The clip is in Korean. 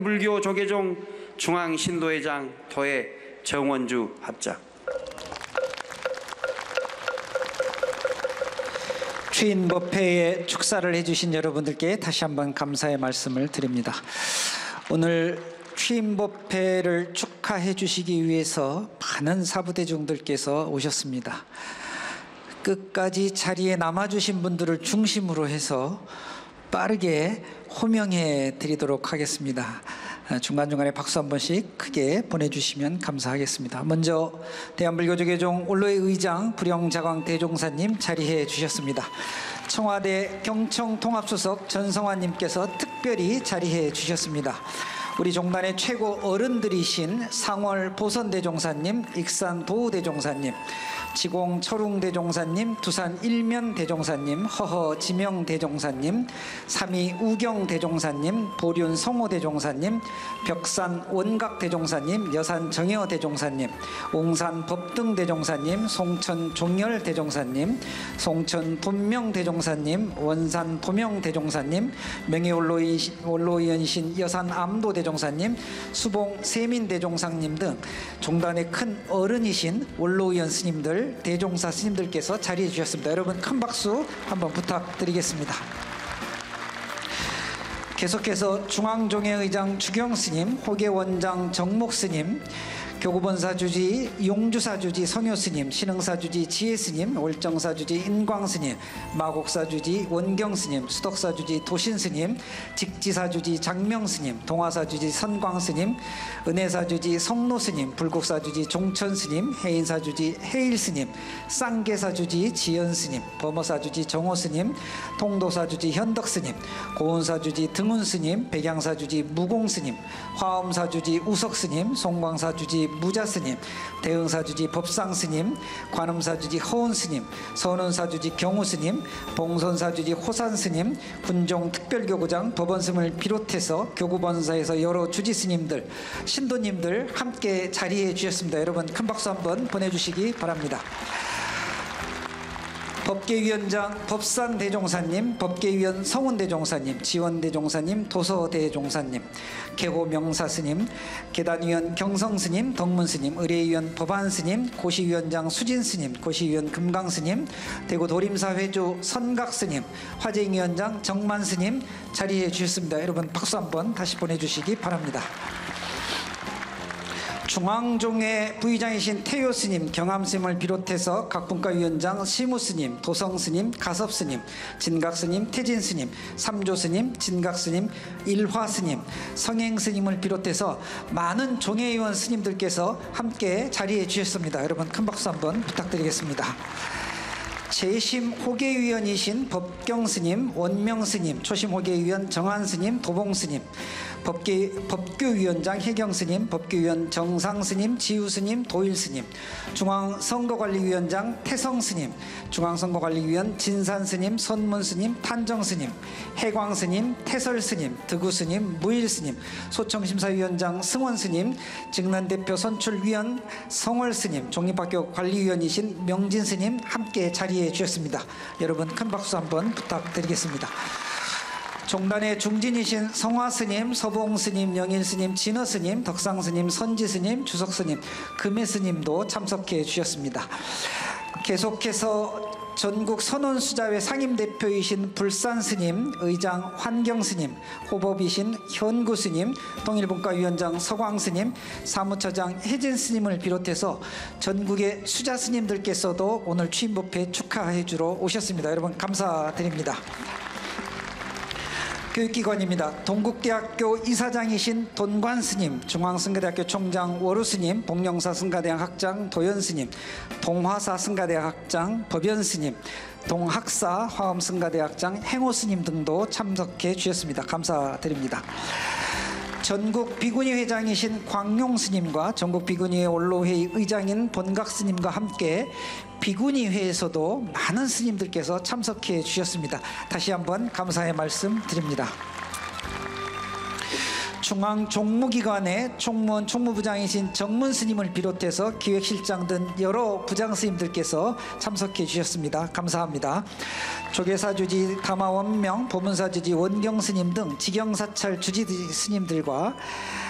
불교 조계종 중앙신도회장 도회 정원주 합작. 추인법회에 축사를 해주신 여러분들께 다시 한번 감사의 말씀을 드립니다. 오늘 추인법회를 축하해 주시기 위해서 많은 사부대중들께서 오셨습니다. 끝까지 자리에 남아주신 분들을 중심으로 해서 빠르게 호명해 드리도록 하겠습니다. 중간중간에 박수 한 번씩 크게 보내주시면 감사하겠습니다. 먼저 대한불교조계종 원로의 의장 불영자광 대종사님 자리해 주셨습니다. 청와대 경청통합수석 전성환님께서 특별히 자리해 주셨습니다. 우리 종단의 최고 어른들이신 상월 보선대종사님, 익산 도우대종사님, 지공 철웅대종사님, 두산 일면 대종사님, 허허 지명 대종사님, 삼위 우경 대종사님, 보륜 성호 대종사님, 벽산 원각 대종사님, 여산 정여 대종사님, 옹산 법등 대종사님, 송천 종열 대종사님, 송천 본명 대종사님, 원산 도명 대종사님, 명예원로이신 여산 암도 대종사님, 수봉 세민 대종사님 등 종단의 큰 어른이신 원로의원 스님들, 대종사 스님들께서 자리해 주셨습니다. 여러분 큰 박수 한번 부탁드리겠습니다. 계속해서 중앙종회 의장 주경 스님, 호계원장 정목 스님, 교구본사 주지 용주사 주지 성효 스님, 신흥사 주지 지혜 스님, 월정사 주지 인광 스님, 마곡사 주지 원경 스님, 수덕사 주지 도신 스님, 직지사 주지 장명 스님, 동화사 주지 선광 스님, 은혜사 주지 성노 스님, 불국사 주지 종천 스님, 해인사 주지 해일 스님, 쌍계사 주지 지연 스님, 범어사 주지 정호 스님, 통도사 주지 현덕 스님, 고운사 주지 등운 스님, 백양사 주지 무공 스님, 화엄사 주지 우석 스님, 송광사 주지 무자스님, 대응사주지 법상스님, 관음사주지 허운스님, 선운사주지 경우스님, 봉선사주지 호산스님, 군종특별교구장 법원스님을 비롯해서 교구본사에서 여러 주지스님들, 신도님들 함께 자리해 주셨습니다. 여러분 큰 박수 한번 보내주시기 바랍니다. 법계위원장 법산대종사님, 법계위원 성운대종사님, 지원대종사님, 도서대종사님, 계고명사스님, 계단위원 경성스님, 덕문스님, 의례위원 법안스님, 고시위원장 수진스님, 고시위원 금강스님, 대구도림사회주 선각스님, 화쟁위원장 정만스님 자리해 주셨습니다. 여러분 박수 한번 다시 보내주시기 바랍니다. 중앙종회 부의장이신 태효스님, 경암스님을 비롯해서 각 분과위원장 시무스님, 도성스님, 가섭스님, 진각스님, 태진스님, 삼조스님, 진각스님, 일화스님, 성행스님을 비롯해서 많은 종회의원 스님들께서 함께 자리해 주셨습니다. 여러분 큰 박수 한번 부탁드리겠습니다. 재심 호계위원이신 법경스님, 원명스님, 초심 호계위원 정한스님, 도봉스님, 법교위원장 혜경스님, 법교위원 정상스님, 지우스님, 도일스님, 중앙선거관리위원장 태성스님, 중앙선거관리위원 진산스님, 선문스님, 탄정스님, 해광스님, 태설스님, 득우스님, 무일스님, 소청심사위원장 승원스님, 직난대표 선출위원 성월스님, 종립학교관리위원이신 명진스님 함께 자리해 주셨습니다. 여러분 큰 박수 한번 부탁드리겠습니다. 종단의 중진이신 성화스님, 서봉스님, 영일스님, 진어스님, 덕상스님, 선지스님, 주석스님, 금혜스님도 참석해 주셨습니다. 계속해서 전국 선원수자회 상임대표이신 불산스님, 의장 환경스님, 호법이신 현구스님, 통일분과위원장 서광스님, 사무처장 혜진스님을 비롯해서 전국의 수자스님들께서도 오늘 취임법회 축하해 주러 오셨습니다. 여러분 감사드립니다. 교육기관입니다. 동국대학교 이사장이신 돈관스님, 중앙승가대학교 총장 워루스님, 복령사 승가대학 학장 도연스님, 동화사 승가대학 학장 법연스님, 동학사 화엄승가대학장 행호스님 등도 참석해 주셨습니다. 감사드립니다. 전국 비구니 회장이신 광용스님과 전국 비구니회 원로회의 의장인 본각스님과 함께 비구니회에서도 많은 스님들께서 참석해 주셨습니다. 다시 한번 감사의 말씀 드립니다. 중앙 종무기관의 총무원 총무부장이신 정문 스님을 비롯해서 기획실장 등 여러 부장 스님들께서 참석해 주셨습니다. 감사합니다. 조계사주지 담화원명, 보문사주지 원경 스님 등 직영사찰 주지 스님들과